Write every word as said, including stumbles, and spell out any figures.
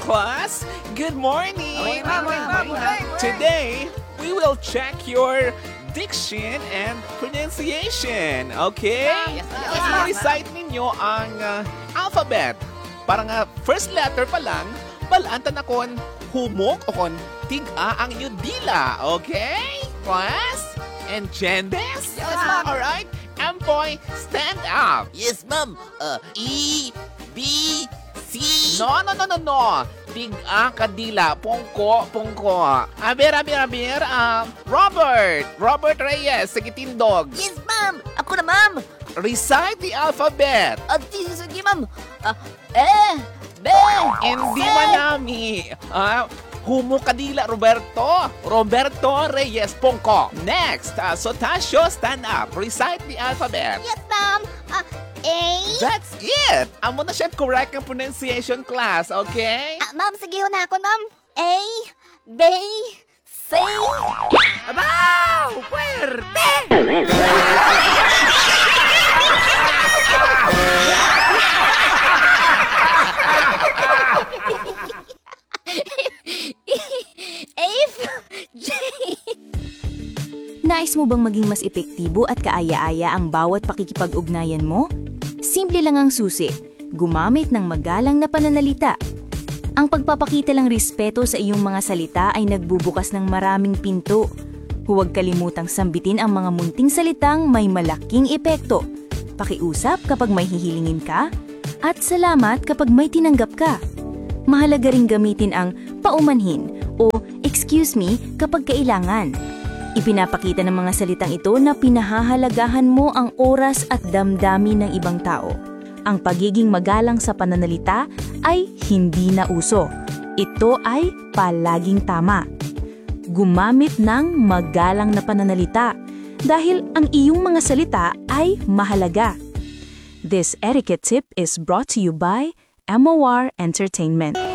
class. Good morning. Morning, morning, morning. Today, we will check your diction and pronunciation. Okay? Yes, ma'am. I-recite ninyo ang uh, alphabet. Para nga first letter pa lang, balantan akon humok o kon tiga ang inyong dila. Okay? Class? And Jendes? Yes, ma'am. Alright? Empoy, stand up. Yes, ma'am. Uh, E, B, C. No, no, no, no, no. Tiga kadila. Pungko, pungko. Aber, aber, aber. Um, Robert. Robert Reyes. Sige, tindog. Yes, ma'am. Ako na, ma'am. Recite the alphabet. At sige, ma'am. Uh, eh, B, Hindi C. manami. Ah, Humo kadila, Roberto. Roberto Reyes, pungko. Next. Uh, Sotasio, stand up. Recite the alphabet. Yes, ma'am. Uh, A. That's it. Amo na siya correct ang pronunciation class, okay? Ah, ma'am, sige ho na ako, ma'am. A. B. C. Abaw! Puwerte! F. J. Nais mo bang maging mas epektibo at kaaya-aya ang bawat pakikipag-ugnayan mo? Simple lang ang susi, gumamit ng magalang na pananalita. Ang pagpapakita lang respeto sa iyong mga salita ay nagbubukas ng maraming pinto. Huwag kalimutang sambitin ang mga munting salitang may malaking epekto. Pakiusap kapag may hihilingin ka, at salamat kapag may tinanggap ka. Mahalaga ring gamitin ang paumanhin o excuse me kapag kailangan. Ipinapakita ng mga salitang ito na pinahahalagahan mo ang oras at damdamin ng ibang tao. Ang pagiging magalang sa pananalita ay hindi na uso. Ito ay palaging tama. Gumamit ng magalang na pananalita dahil ang iyong mga salita ay mahalaga. This etiquette tip is brought to you by M O R Entertainment.